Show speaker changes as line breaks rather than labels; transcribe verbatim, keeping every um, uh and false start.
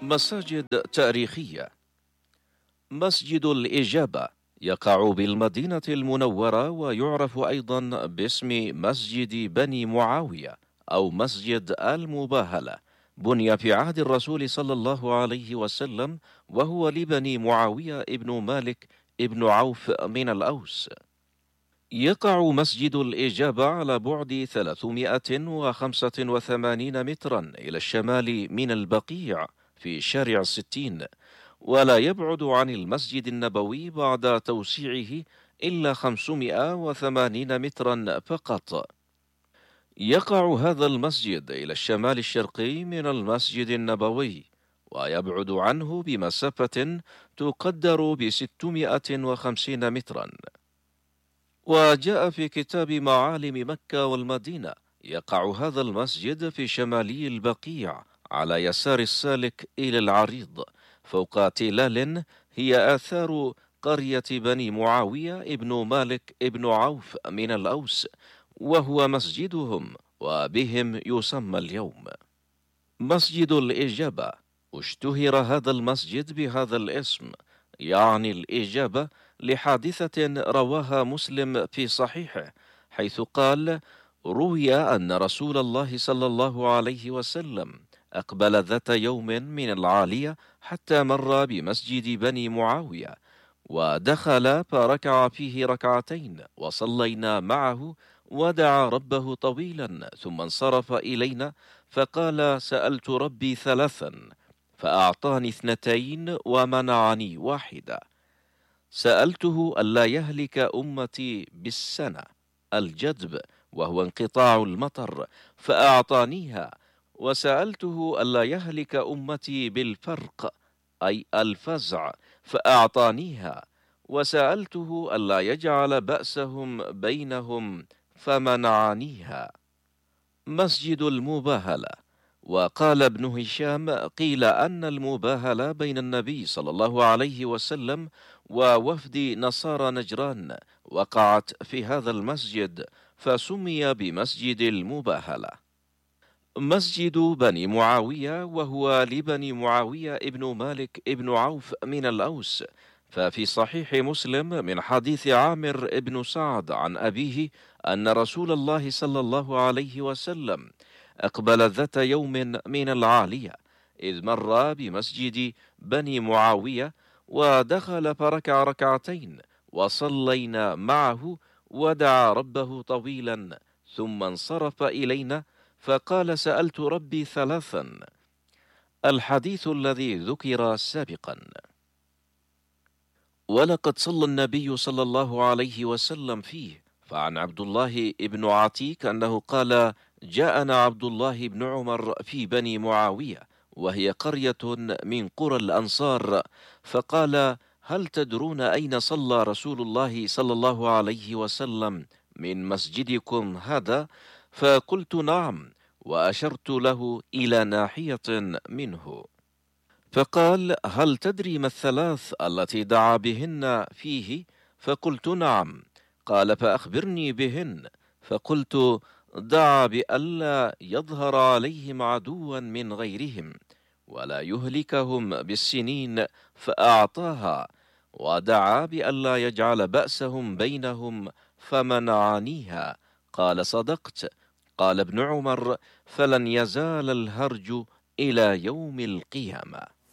مساجد تاريخية. مسجد الإجابة يقع بالمدينة المنورة، ويعرف أيضا باسم مسجد بني معاوية أو مسجد المباهلة. بني في عهد الرسول صلى الله عليه وسلم، وهو لبني معاوية ابن مالك ابن عوف من الأوس. يقع مسجد الإجابة على بعد ثلاثمائة وخمسة وثمانين مترا إلى الشمال من البقيع في شارع الستين، ولا يبعد عن المسجد النبوي بعد توسيعه إلا خمسمائة وثمانين مترا فقط. يقع هذا المسجد إلى الشمال الشرقي من المسجد النبوي، ويبعد عنه بمسافة تقدر بستمائة وخمسين مترا. وجاء في كتاب معالم مكة والمدينة: يقع هذا المسجد في شمالي البقيع على يسار السالك إلى العريض، فوق تلال هي آثار قرية بني معاوية ابن مالك ابن عوف من الأوس، وهو مسجدهم وبهم يسمى اليوم. مسجد الإجابة. اشتهر هذا المسجد بهذا الاسم، يعني الإجابة، لحادثة رواها مسلم في صحيحه، حيث قال: روي أن رسول الله صلى الله عليه وسلم أقبل ذات يوم من العالية حتى مر بمسجد بني معاوية، ودخل فركع فيه ركعتين وصلينا معه، ودعا ربه طويلا، ثم انصرف إلينا فقال: سألت ربي ثلاثا فأعطاني اثنتين ومنعني واحدة. سألته ألا يهلك أمتي بالسنة، الجدب، وهو انقطاع المطر، فأعطانيها. وسألته ألا يهلك أمتي بالفرق، أي الفزع، فأعطانيها. وسألته ألا يجعل بأسهم بينهم، فمنعنيها. مسجد المباهلة. وقال ابن هشام: قيل أن المباهلة بين النبي صلى الله عليه وسلم ووفد نصارى نجران وقعت في هذا المسجد، فسمي بمسجد المباهلة. مسجد بني معاوية، وهو لبني معاوية ابن مالك ابن عوف من الأوس، ففي صحيح مسلم من حديث عامر ابن سعد عن أبيه أن رسول الله صلى الله عليه وسلم أقبل ذات يوم من العالية إذ مر بمسجد بني معاوية، ودخل فركع ركعتين وصلينا معه، ودعا ربه طويلا، ثم انصرف إلينا فقال: سألت ربي ثلاثا. الحديث الذي ذكر سابقا. ولقد صلى النبي صلى الله عليه وسلم فيه. فعن عبد الله بن عتيك أنه قال: جاءنا عبد الله بن عمر في بني معاوية، وهي قرية من قرى الأنصار، فقال: هل تدرون أين صلى رسول الله صلى الله عليه وسلم من مسجدكم هذا؟ فقلت: نعم، وأشرت له إلى ناحية منه. فقال: هل تدري ما الثلاث التي دعا بهن فيه؟ فقلت: نعم. قال: فأخبرني بهن. فقلت: دعا بألا يظهر عليهم عدوا من غيرهم، ولا يهلكهم بالسنين، فأعطاها. ودعا بألا يجعل بأسهم بينهم، فمنعنيها. قال: صدقت. قال ابن عمر: فلن يزال الهرج إلى يوم القيامة.